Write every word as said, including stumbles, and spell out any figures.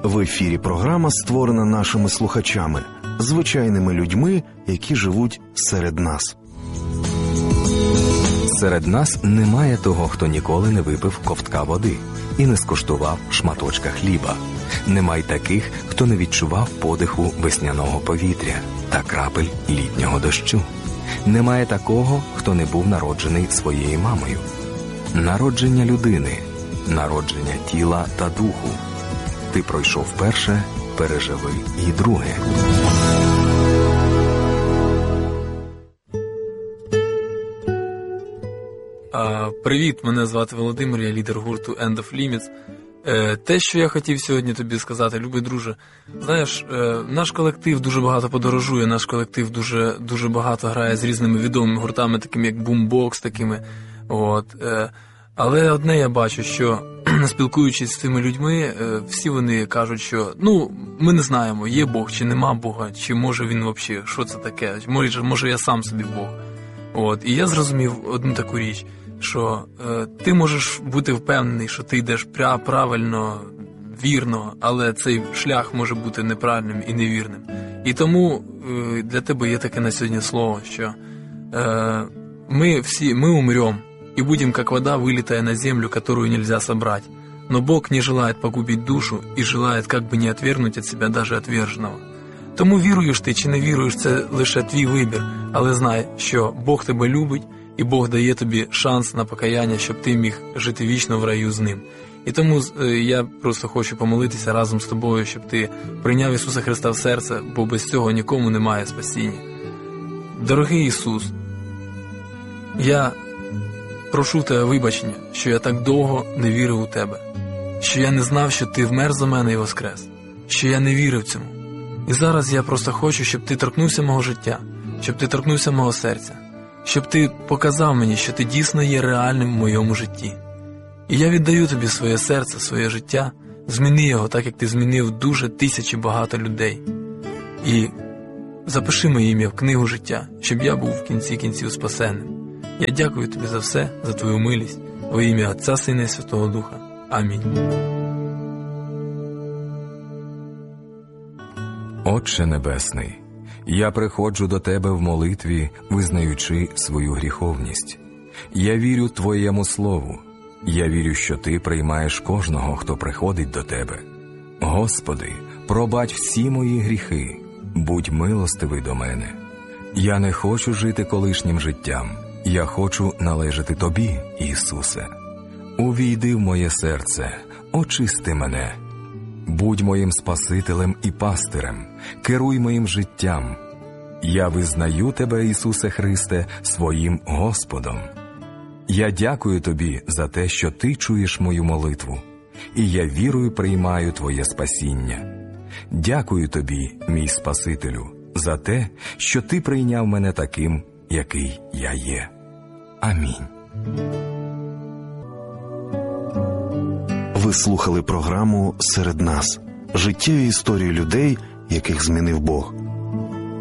В ефірі програма, створена нашими слухачами, звичайними людьми, які живуть серед нас. Серед нас немає того, хто ніколи не випив ковтка води і не скуштував шматочка хліба. Немає таких, хто не відчував подиху весняного повітря та крапель літнього дощу. Немає такого, хто не був народжений своєю мамою. Народження людини, народження тіла та духу. Ти пройшов перше, переживи і друге. А, привіт, мене звати Володимир, я лідер гурту End of Limits. Е, те, що я хотів сьогодні тобі сказати, любий друже, знаєш, е, наш колектив дуже багато подорожує, наш колектив дуже, дуже багато грає з різними відомими гуртами, такими як Boombox, такими, от. Е, але одне я бачу, що спілкуючись з цими людьми, е, всі вони кажуть, що, ну, ми не знаємо, є Бог чи нема Бога, чи може він взагалі, що це таке, може, може я сам собі Бог. От. І я зрозумів одну таку річ, що е, ти можеш бути впевнений, що ти йдеш пря, правильно, вірно, але цей шлях може бути неправильним і невірним. І тому е, для тебе є таке на сьогодні слово, що е, ми всі, мы умрем, и будем, как вода, вылетая на землю, которую нельзя собрать. Но Бог не желает погубить душу и желает как бы не отвергнуть от себя даже отверженного. Тому віруєш ти чи не віруєш, це лише твій вибір, але знай, що Бог тебе любить, і Бог дає тобі шанс на покаяння, щоб ти міг жити вічно в раю з Ним. І тому я просто хочу помолитися разом з тобою, щоб ти прийняв Ісуса Христа в серце, бо без цього нікому немає спасіння. Дорогий Ісус, я прошу тебе вибачення, що я так довго не вірив у тебе, що я не знав, що ти вмер за мене і воскрес, що я не вірив цьому. І зараз я просто хочу, щоб ти торкнувся мого життя, щоб ти торкнувся мого серця, щоб ти показав мені, що ти дійсно є реальним в моєму житті. І я віддаю тобі своє серце, своє життя, зміни його так, як ти змінив дуже тисячі багато людей. І запиши моє ім'я в книгу життя, щоб я був в кінці кінців спасенним. Я дякую тобі за все, за твою милість, во ім'я Отця, Сина і Святого Духа. Амінь. Отче Небесний, я приходжу до Тебе в молитві, визнаючи свою гріховність. Я вірю Твоєму Слову. Я вірю, що Ти приймаєш кожного, хто приходить до Тебе. Господи, пробач всі мої гріхи, будь милостивий до мене. Я не хочу жити колишнім життям, я хочу належати Тобі, Ісусе. Увійди в моє серце, очисти мене. Будь моїм Спасителем і пастирем, керуй моїм життям. Я визнаю Тебе, Ісусе Христе, своїм Господом. Я дякую Тобі за те, що Ти чуєш мою молитву, і я вірою приймаю Твоє спасіння. Дякую Тобі, мій Спасителю, за те, що Ти прийняв мене таким, який я є. Амінь. Ви слухали програму «Серед нас» – життєві історії людей, яких змінив Бог.